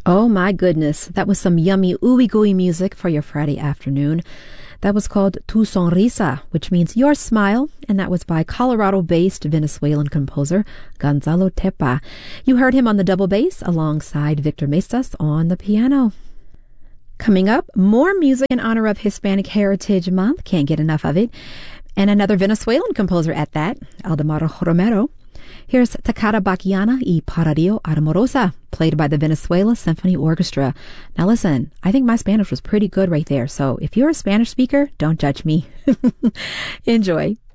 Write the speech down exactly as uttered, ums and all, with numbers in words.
Oh my goodness, that was some yummy ooey gooey music for your Friday afternoon. That was called Tu Sonrisa, which means your smile, and that was by Colorado-based Venezuelan composer Gonzalo Tepa. You heard him on the double bass alongside Victor Mestas on the piano. Coming up, more music in honor of Hispanic Heritage Month. Can't get enough of it. And another Venezuelan composer at that, Aldemaro Romero. Here's Takara Bakiana y Parario Amorosa, played by the Venezuela Symphony Orchestra. Now listen, I think my Spanish was pretty good right there, so if you're a Spanish speaker, don't judge me. Enjoy.